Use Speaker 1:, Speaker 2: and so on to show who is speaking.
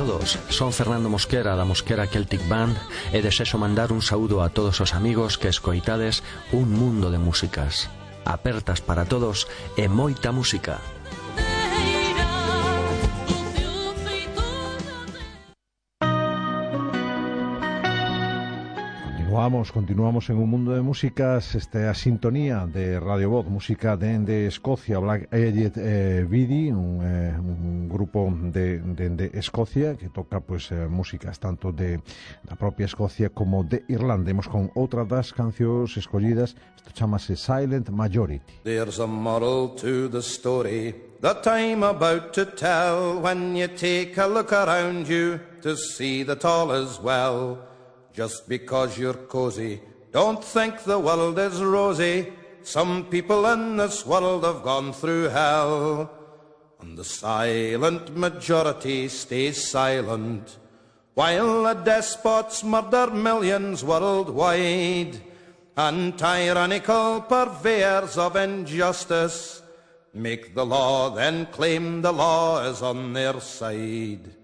Speaker 1: todos, son Fernando Mosquera da Mosquera Celtic Band e desexo mandar un saúdo a todos os amigos que escoitades un mundo de músicas apertas para todos e moita música.
Speaker 2: Continuamos en un mundo de músicas. Esta é a sintonía de Radio Voz, música de Escocia, Black Aged Vidi, un grupo de Escocia que toca pues músicas tanto de da propia Escocia como de Irlanda. Imos con outra das cancións escollidas, isto chamase Silent Majority.
Speaker 3: There's a moral to the story that I'm about to tell. When you take a look around you to see that all is well, just because you're cozy, don't think the world is rosy. Some people in this world have gone through hell. And the silent majority stays silent, while the despots murder millions worldwide. And tyrannical purveyors of injustice make the law, then claim the law is on their side.